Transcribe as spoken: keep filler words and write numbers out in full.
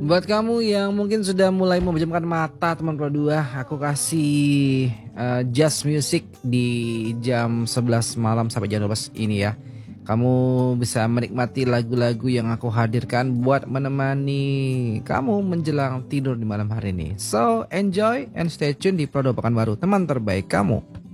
Buat kamu yang mungkin sudah mulai memejamkan mata teman Pro dua, aku kasih eh, jazz music di jam sebelas malam sampai jam dua belas ini ya. Kamu bisa menikmati lagu-lagu yang aku hadirkan buat menemani kamu menjelang tidur di malam hari ini. So, enjoy and stay tune di Pro dua Pekanbaru, teman terbaik kamu.